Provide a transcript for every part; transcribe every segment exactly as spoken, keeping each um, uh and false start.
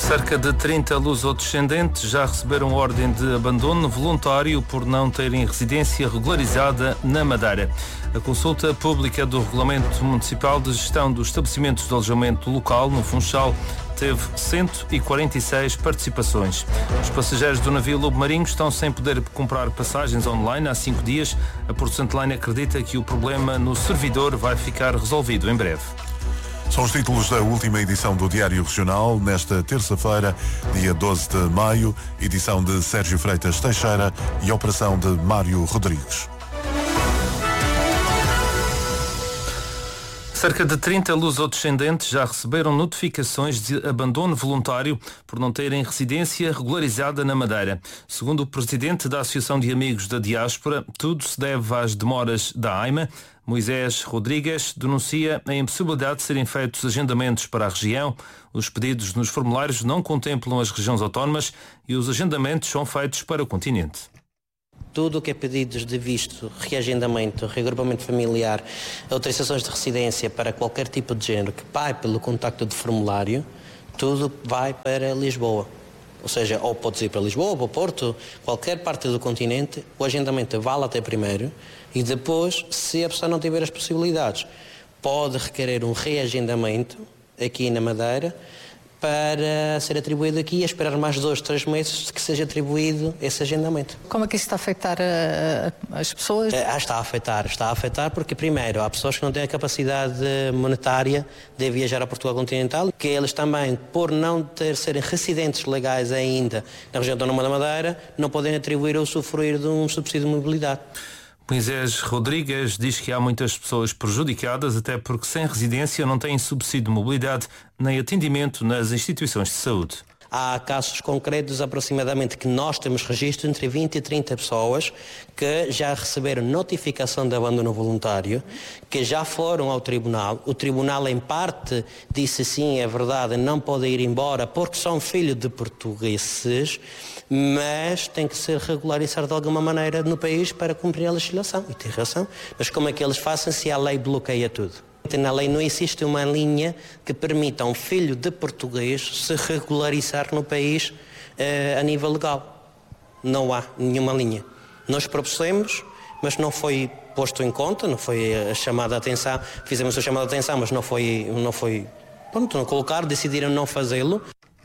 Cerca de trinta lusodescendentes já receberam ordem de abandono voluntário por não terem residência regularizada na Madeira. A consulta pública do Regulamento Municipal de Gestão dos Estabelecimentos de Alojamento Local, no Funchal, teve cento e quarenta e seis participações. Os passageiros do navio Lobo Marinho estão sem poder comprar passagens online há cinco dias. A Porto Line acredita que o problema no servidor vai ficar resolvido em breve. São os títulos da última edição do Diário Regional, nesta terça-feira, dia doze de maio, edição de Sérgio Freitas Teixeira e operação de Mário Rodrigues. Cerca de trinta lusodescendentes já receberam notificações de abandono voluntário por não terem residência regularizada na Madeira. Segundo o presidente da Associação de Amigos da Diáspora, tudo se deve às demoras da AIMA. Moisés Rodrigues denuncia a impossibilidade de serem feitos agendamentos para a região. Os pedidos nos formulários não contemplam as regiões autónomas e os agendamentos são feitos para o continente. Tudo o que é pedidos de visto, reagendamento, reagrupamento familiar, autorizações de residência para qualquer tipo de género que vai pelo contacto de formulário, tudo vai para Lisboa. Ou seja, ou pode ir para Lisboa, ou para Porto, qualquer parte do continente, o agendamento vale até primeiro e depois, se a pessoa não tiver as possibilidades, pode requerer um reagendamento aqui na Madeira para ser atribuído aqui e esperar mais dois, três meses que seja atribuído esse agendamento. Como é que isso está a afetar a, a, as pessoas? Ah, está a afetar, está a afetar porque, primeiro, há pessoas que não têm a capacidade monetária de viajar a Portugal continental, que eles também, por não ter, serem residentes legais ainda na região autónoma da Madeira, não podem atribuir ou usufruir de um subsídio de mobilidade. Moisés Rodrigues diz que há muitas pessoas prejudicadas, até porque sem residência não têm subsídio de mobilidade nem atendimento nas instituições de saúde. Há casos concretos, aproximadamente, que nós temos registro entre vinte e trinta pessoas que já receberam notificação de abandono voluntário, que já foram ao tribunal. O tribunal, em parte, disse sim, é verdade, não podem ir embora porque são filhos de portugueses, mas tem que ser regularizado de alguma maneira no país para cumprir a legislação. E tem razão. Mas como é que eles fazem se a lei bloqueia tudo? Na lei não existe uma linha que permita a um filho de português se regularizar no país eh, a nível legal. Não há nenhuma linha. Nós propusemos, mas não foi posto em conta, não foi a chamada atenção, fizemos a chamada atenção, mas não foi, não foi, pronto, não colocar, decidiram não fazê-lo.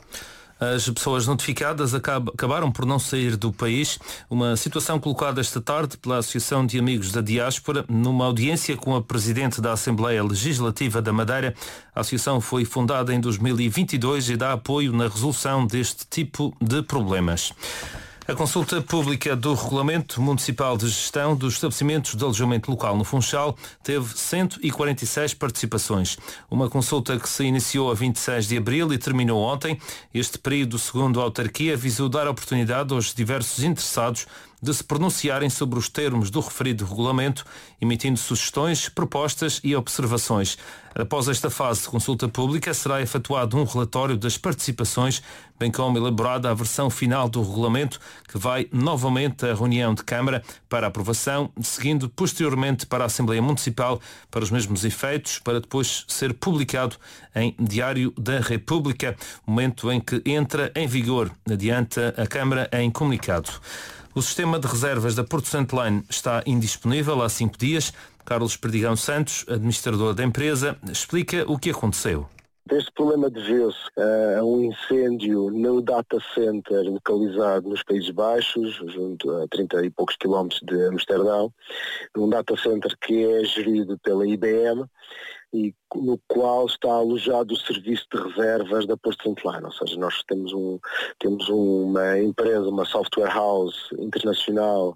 As pessoas notificadas acabaram por não sair do país. Uma situação colocada esta tarde pela Associação de Amigos da Diáspora numa audiência com a Presidente da Assembleia Legislativa da Madeira. A associação foi fundada em dois mil e vinte e dois e dá apoio na resolução deste tipo de problemas. A consulta pública do Regulamento Municipal de Gestão dos Estabelecimentos de Alojamento Local no Funchal teve cento e quarenta e seis participações. Uma consulta que se iniciou a vinte e seis de abril e terminou ontem. Este período, segundo a autarquia, visou dar oportunidade aos diversos interessados de se pronunciarem sobre os termos do referido regulamento, emitindo sugestões, propostas e observações. Após esta fase de consulta pública, será efetuado um relatório das participações, bem como elaborada a versão final do regulamento, que vai novamente à reunião de Câmara para aprovação, seguindo posteriormente para a Assembleia Municipal para os mesmos efeitos, para depois ser publicado em Diário da República, momento em que entra em vigor, adianta a Câmara em comunicado. O sistema de reservas da Porto Line está indisponível há cinco dias. Carlos Perdigão Santos, administrador da empresa, explica o que aconteceu. Este problema deveu-se a um incêndio no data center localizado nos Países Baixos, junto a trinta e poucos quilómetros de Amsterdão, um data center que é gerido pela I B M e no qual está alojado o serviço de reservas da Porto Line. Ou seja, nós temos, um, temos uma empresa, uma software house internacional,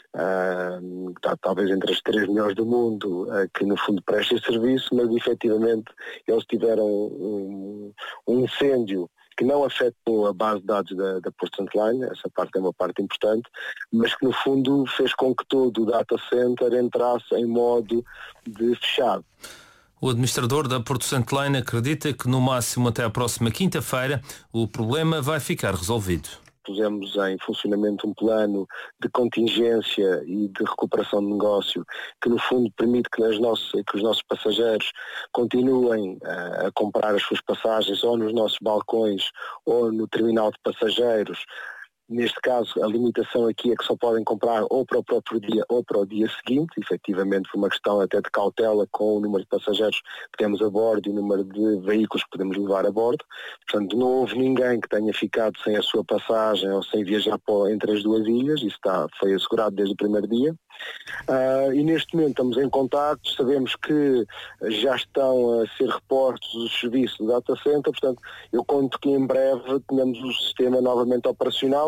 Uh, está talvez entre as três melhores do mundo, uh, que no fundo presta esse serviço, mas efetivamente eles tiveram um, um incêndio que não afetou a base de dados da, da Porto Line, essa parte é uma parte importante, mas que no fundo fez com que todo o data center entrasse em modo de fechado. O administrador da Porto Line acredita que no máximo até à próxima quinta-feira o problema vai ficar resolvido. pusemos em funcionamento um plano de contingência e de recuperação de negócio que no fundo permite que, as nossos, que os nossos passageiros continuem uh, a comprar as suas passagens ou nos nossos balcões ou no terminal de passageiros. Neste caso, a limitação aqui é que só podem comprar ou para o próprio dia ou para o dia seguinte, efetivamente por uma questão até de cautela com o número de passageiros que temos a bordo e o número de veículos que podemos levar a bordo. Portanto, não houve ninguém que tenha ficado sem a sua passagem ou sem viajar entre as duas ilhas, isso está, foi assegurado desde o primeiro dia. Uh, e neste momento estamos em contacto, sabemos que já estão a ser repostos os serviços do data center, portanto eu conto que em breve tenhamos o sistema novamente operacional.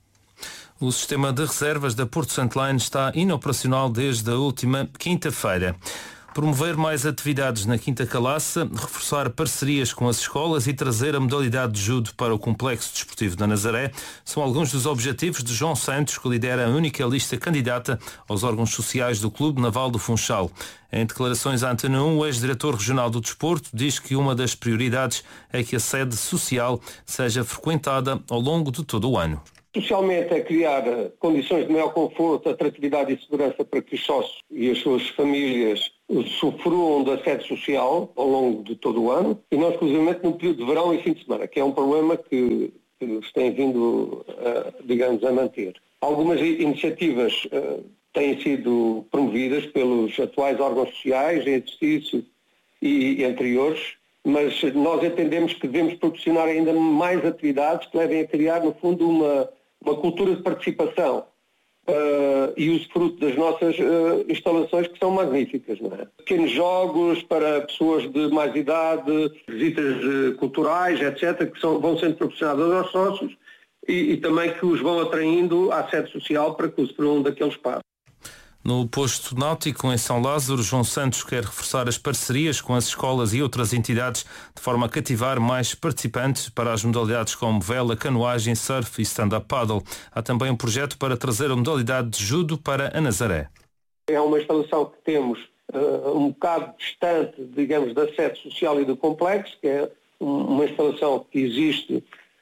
O sistema de reservas da Porto Santo Line está inoperacional desde a última quinta-feira. Promover mais atividades na Quinta Calaça, reforçar parcerias com as escolas e trazer a modalidade de judo para o Complexo Desportivo da Nazaré são alguns dos objetivos de João Santos, que lidera a única lista candidata aos órgãos sociais do Clube Naval do Funchal. Em declarações à Antena um, o ex-diretor regional do desporto diz que uma das prioridades é que a sede social seja frequentada ao longo de todo o ano. Socialmente é criar condições de maior conforto, atratividade e segurança para que os sócios e as suas famílias usufruam da sede social ao longo de todo o ano e não exclusivamente no período de verão e fim de semana, que é um problema que, que se tem vindo, uh, digamos, a manter. Algumas iniciativas uh, têm sido promovidas pelos atuais órgãos sociais em exercício e, e anteriores, mas nós entendemos que devemos proporcionar ainda mais atividades que levem a criar, no fundo, uma uma cultura de participação uh, e usufruto das nossas uh, instalações, que são magníficas, não é? Pequenos jogos para pessoas de mais idade, visitas uh, culturais, etcétera, que são, vão sendo proporcionadas aos sócios e, e também que os vão atraindo à sede social para que usufruam daquele espaço. No posto náutico em São Lázaro, João Santos quer reforçar as parcerias com as escolas e outras entidades de forma a cativar mais participantes para as modalidades como vela, canoagem, surf e stand-up paddle. Há também um projeto para trazer a modalidade de judo para a Nazaré. É uma instalação que temos uh, um bocado distante, digamos, da sede social e do complexo, que é uma instalação que existe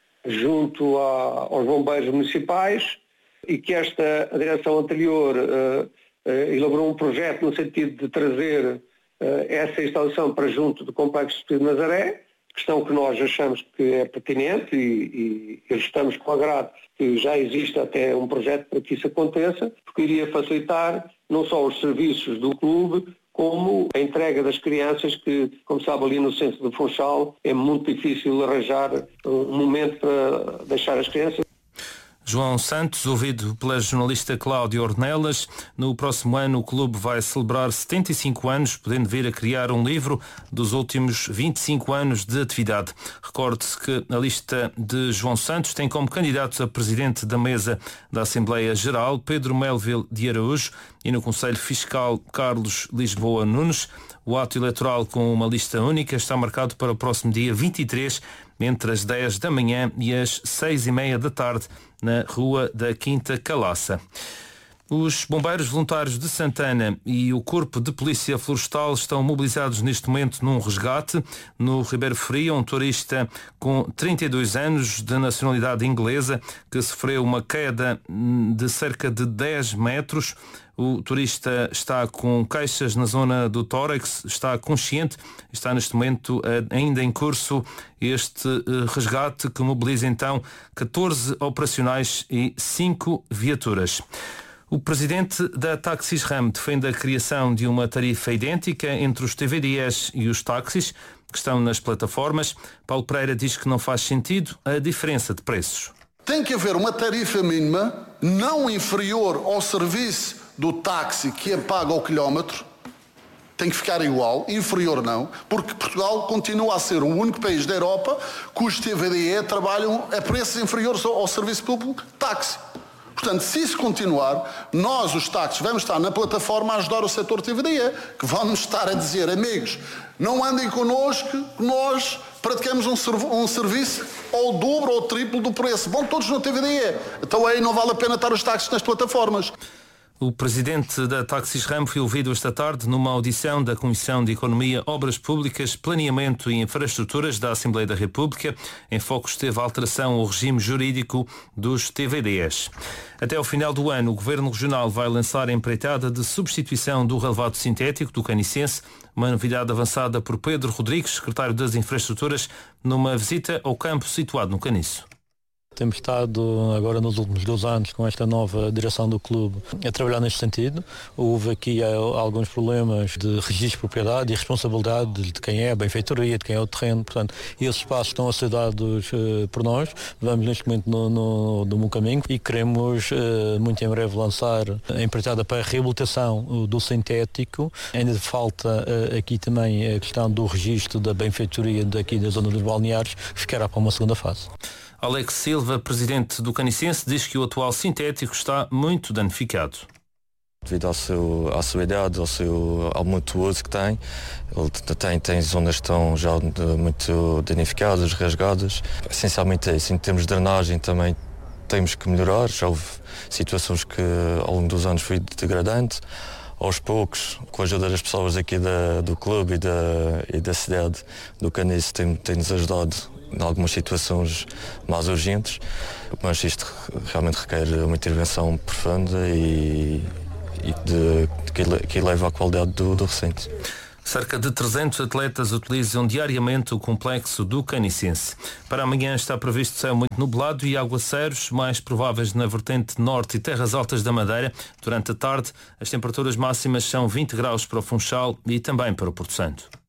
junto a, aos bombeiros municipais e que esta a direção anterior uh, Uh, elaborou um projeto no sentido de trazer uh, essa instalação para junto do Complexo Desportivo de Nazaré, questão que nós achamos que é pertinente e, e estamos com agrado que já existe até um projeto para que isso aconteça, porque iria facilitar não só os serviços do clube, como a entrega das crianças que, como sabe, ali no centro do Funchal é muito difícil arranjar um momento para deixar as crianças. João Santos, ouvido pela jornalista Cláudia Ornelas. No próximo ano o clube vai celebrar setenta e cinco anos, podendo vir a criar um livro dos últimos vinte e cinco anos de atividade. Recorde-se que a lista de João Santos tem como candidatos a presidente da mesa da Assembleia Geral Pedro Melville de Araújo e no Conselho Fiscal Carlos Lisboa Nunes. O ato eleitoral com uma lista única está marcado para o próximo dia vinte e três, entre as dez da manhã e as seis e meia da tarde, na Rua da Quinta Calaça. Os bombeiros voluntários de Santana e o Corpo de Polícia Florestal estão mobilizados neste momento num resgate no Ribeiro Frio, um turista com trinta e dois anos, de nacionalidade inglesa, que sofreu uma queda de cerca de dez metros. O turista está com queixas na zona do tórax, está consciente, está neste momento ainda em curso este resgate que mobiliza então catorze operacionais e cinco viaturas. O presidente da Taxis Ram defende a criação de uma tarifa idêntica entre os T V D S e os táxis que estão nas plataformas. Paulo Pereira diz que não faz sentido a diferença de preços. Tem que haver uma tarifa mínima não inferior ao serviço do táxi que é pago ao quilómetro, tem que ficar igual, inferior não, porque Portugal continua a ser o único país da Europa cujos T V D E trabalham a preços inferiores ao, ao serviço público táxi. Portanto, se isso continuar, nós, os táxis, vamos estar na plataforma a ajudar o setor T V D E, que vamos estar a dizer, amigos, não andem connosco, que nós praticamos um, serv- um serviço ao dobro ou ao triplo do preço. Vão todos no T V D E. Então aí não vale a pena estar os táxis nas plataformas. O presidente da Taxisram foi ouvido esta tarde numa audição da Comissão de Economia, Obras Públicas, Planeamento e Infraestruturas da Assembleia da República. Em foco esteve a alteração ao regime jurídico dos T V Ds. Até ao final do ano, o Governo Regional vai lançar a empreitada de substituição do relevado sintético do Canicense, uma novidade avançada por Pedro Rodrigues, secretário das Infraestruturas, numa visita ao campo situado no Caniço. Temos estado agora nos últimos dois anos com esta nova direção do clube a trabalhar neste sentido. Houve aqui alguns problemas de registro de propriedade e responsabilidade de quem é a benfeitoria, de quem é o terreno. Portanto, esses passos estão a ser dados uh, por nós. Vamos neste momento no, no, no bom caminho e queremos uh, muito em breve lançar a empreitada para a reabilitação uh, do sintético. Ainda falta uh, aqui também a questão do registro da benfeitoria daqui da zona dos balneários, que ficará para uma segunda fase. Alex Silva, presidente do Canicense, diz que o atual sintético está muito danificado. Devido ao seu, à sua idade, ao, seu, ao muito uso que tem, ele tem, tem zonas que estão já muito danificadas, rasgadas. Essencialmente é isso. Em termos de drenagem também temos que melhorar. Já houve situações que ao longo dos anos foi degradante. Aos poucos, com a ajuda das pessoas aqui da, do clube e da, e da cidade do Caniço, tem, tem-nos ajudado em algumas situações mais urgentes, mas isto realmente requer uma intervenção profunda e, e de, que, que eleva a qualidade do, do recinto. Cerca de trezentos atletas utilizam diariamente o complexo do Canicense. Para amanhã está previsto céu muito nublado e aguaceiros, mais prováveis na vertente norte e terras altas da Madeira. Durante a tarde, as temperaturas máximas são vinte graus para o Funchal e também para o Porto Santo.